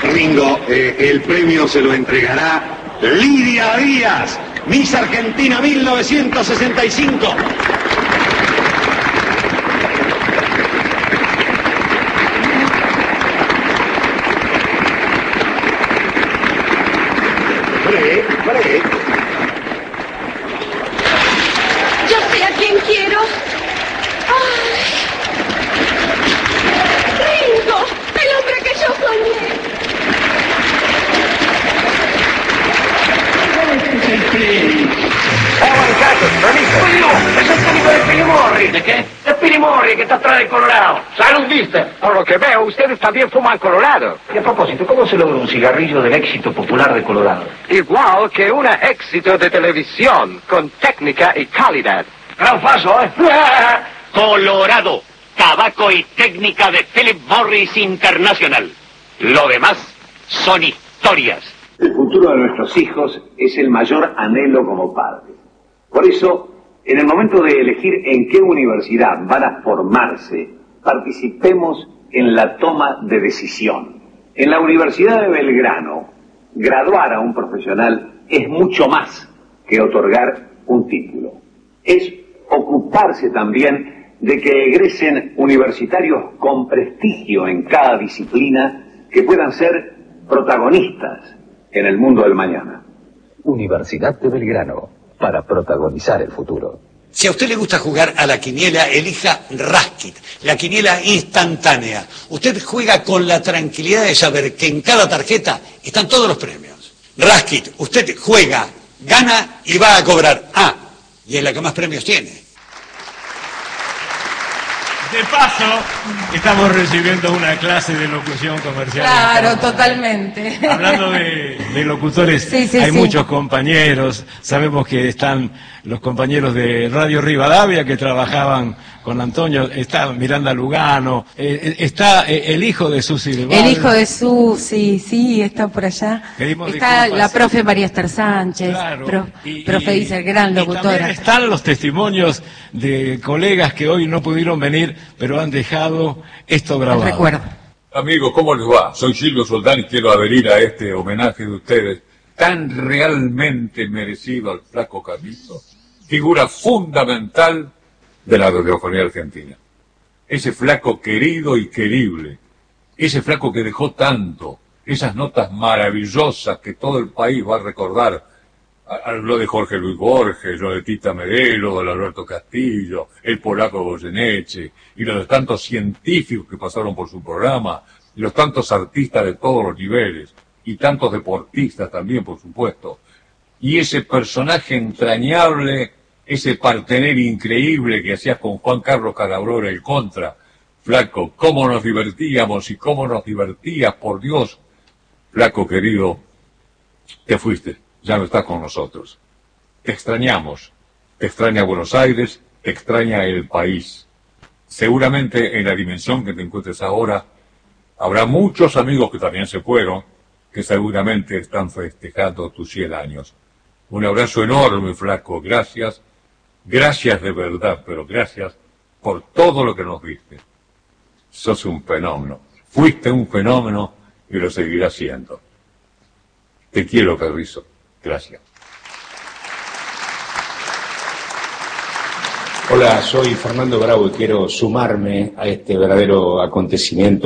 Ringo, el premio se lo entregará Lidia Díaz, Miss Argentina 1965. Yo sé a quién quiero. ¡Ay! ¡Ringo! ¡El hombre que yo soñé! Este es el premio. Permiso. Es el técnico de Pilimorri. ¿De qué? De Pilimorri, que está atrás de Colorado. Salud, mister. Por lo que veo, ustedes también fuman Colorado. Y a propósito, ¿cómo se logra un cigarrillo del éxito popular de Colorado? Igual que un éxito de televisión, con técnica y calidad. Gran paso, ¿eh? Colorado, tabaco y técnica de Philip Morris International. Lo demás son historias. El futuro de nuestros hijos es el mayor anhelo como padres. Por eso, en el momento de elegir en qué universidad van a formarse, participemos en la toma de decisión. En la Universidad de Belgrano, graduar a un profesional es mucho más que otorgar un título. Es ocuparse también de que egresen universitarios con prestigio en cada disciplina que puedan ser protagonistas en el mundo del mañana. Universidad de Belgrano, para protagonizar el futuro. Si a usted le gusta jugar a la quiniela, elija Raskit, la quiniela instantánea. Usted juega con la tranquilidad de saber que en cada tarjeta están todos los premios. Raskit, usted juega, gana y va a cobrar. Y es la que más premios tiene. De paso, estamos recibiendo una clase de locución comercial. Claro, totalmente. Hablando de locutores, sí, hay muchos compañeros. Sabemos que están los compañeros de Radio Rivadavia que trabajaban con Antonio. Está Miranda Lugano, está el hijo de Susi de Val. El hijo de Susi, sí, está por allá. Está la profe María Esther Sánchez, claro, profe dice, gran locutora. Y también están los testimonios de colegas que hoy no pudieron venir, pero han dejado esto grabado. Recuerdo. Amigos, ¿cómo les va? Soy Silvio Soldán y quiero adherir a este homenaje de ustedes, tan realmente merecido al flaco Carlito, figura fundamental de la radiofonía argentina. Ese flaco querido y querible, ese flaco que dejó tanto, esas notas maravillosas que todo el país va a recordar, lo de Jorge Luis Borges, lo de Tita Merelo, lo de Alberto Castillo, el polaco Goyeneche, y lo de tantos científicos que pasaron por su programa, y los tantos artistas de todos los niveles, y tantos deportistas también, por supuesto. Y ese personaje entrañable, ese partener increíble que hacías con Juan Carlos Calabrora, el Contra. Flaco, cómo nos divertíamos y cómo nos divertías, por Dios. Flaco querido, te fuiste. Ya no estás con nosotros. Te extrañamos. Te extraña Buenos Aires, te extraña el país. Seguramente en la dimensión que te encuentres ahora, habrá muchos amigos que también se fueron, que seguramente están festejando tus 100 años. Un abrazo enorme, flaco. Gracias. Gracias de verdad, pero gracias por todo lo que nos diste. Sos un fenómeno. Fuiste un fenómeno y lo seguirás siendo. Te quiero, Carrizo. Gracias. Hola, soy Fernando Bravo y quiero sumarme a este verdadero acontecimiento